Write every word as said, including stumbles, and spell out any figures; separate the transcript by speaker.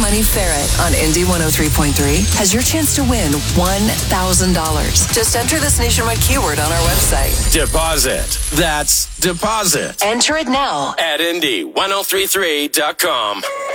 Speaker 1: Money Ferret on Indy one oh three point three has your chance to win one thousand dollars. Just enter this nationwide keyword on our website.
Speaker 2: Deposit. That's deposit.
Speaker 1: Enter it now
Speaker 2: at Indy ten thirty-three dot com.